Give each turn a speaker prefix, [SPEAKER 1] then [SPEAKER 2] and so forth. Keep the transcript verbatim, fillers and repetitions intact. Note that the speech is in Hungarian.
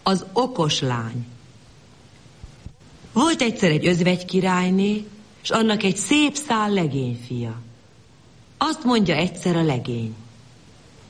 [SPEAKER 1] Az okos lány. Volt egyszer egy özvegy királyné, s annak egy szép szál legényfia. Azt mondja egyszer a legény: